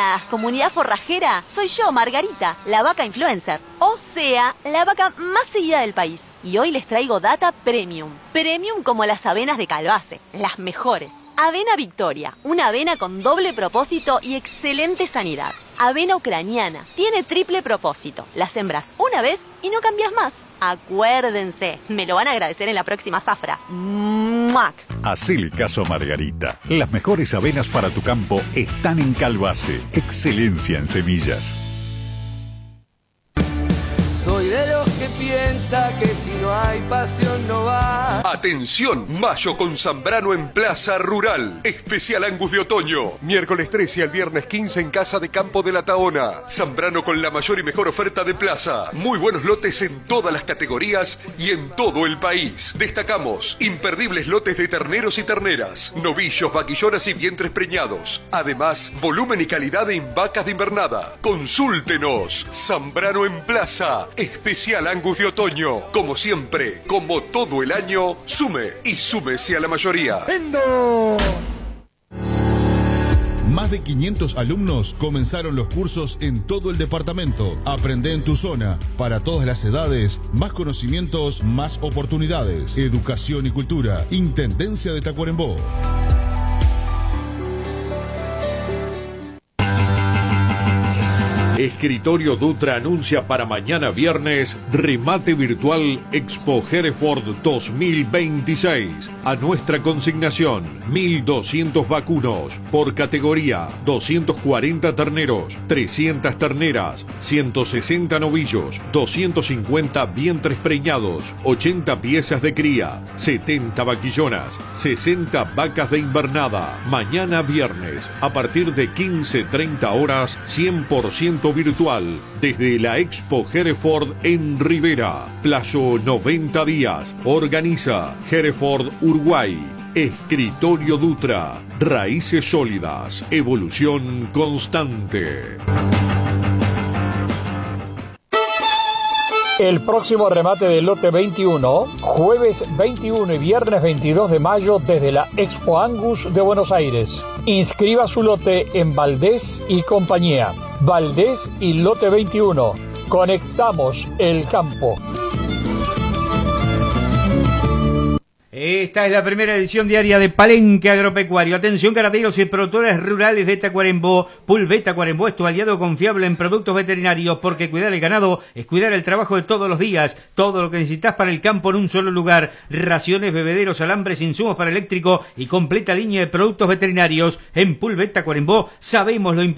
buenas, comunidad forrajera. Soy yo, Margarita, la vaca influencer. O sea, la vaca más seguida del país. Y hoy les traigo data premium. Premium como las avenas de Calvace, las mejores. Avena Victoria, una avena con doble propósito y excelente sanidad. Avena ucraniana, tiene triple propósito. La sembras una vez y no cambias más. Acuérdense, me lo van a agradecer en la próxima zafra. ¡Muac! Hacele caso a Margarita. Las mejores avenas para tu campo están en Calvace. Excelencia en semillas. Soy de los que piensa que si no hay pasión no va. Atención, mayo con Zambrano en Plaza Rural. Especial Angus de otoño. Miércoles 13 al viernes 15 en Casa de Campo de la Taona. Zambrano con la mayor y mejor oferta de plaza. Muy buenos lotes en todas las categorías y en todo el país. Destacamos imperdibles lotes de terneros y terneras, novillos, vaquillonas y vientres preñados. Además, volumen y calidad en vacas de invernada. Consúltenos. Zambrano en Plaza. Especial Angus de otoño. Como siempre, como todo el año, sume y súmese a la mayoría. ¡Vendo! Más de 500 alumnos comenzaron los cursos en todo el departamento. Aprende en tu zona. Para todas las edades, más conocimientos, más oportunidades. Educación y cultura. Intendencia de Tacuarembó. Escritorio Dutra anuncia para mañana viernes remate virtual Expo Hereford 2026. A nuestra consignación, 1.200 vacunos por categoría, 240 terneros, 300 terneras, 160 novillos, 250 vientres preñados, 80 piezas de cría, 70 vaquillonas, 60 vacas de invernada. Mañana viernes, a partir de 15:30 horas, 100% virtual desde la Expo Hereford en Rivera. Plazo 90 días. Organiza Hereford Uruguay. Escritorio Dutra. Raíces sólidas. Evolución constante. El próximo remate del lote 21, jueves 21 y viernes 22 de mayo desde la Expo Angus de Buenos Aires. Inscriba su lote en Valdés y compañía. Valdés y lote 21. Conectamos el campo. Esta es la primera edición diaria de Palenque Agropecuario. Atención, ganaderos y productores rurales de Tacuarembó. Pulvet Tacuarembó es tu aliado confiable en productos veterinarios, porque cuidar el ganado es cuidar el trabajo de todos los días. Todo lo que necesitas para el campo en un solo lugar. Raciones, bebederos, alambres, insumos para eléctrico y completa línea de productos veterinarios. En Pulvet Tacuarembó sabemos lo importante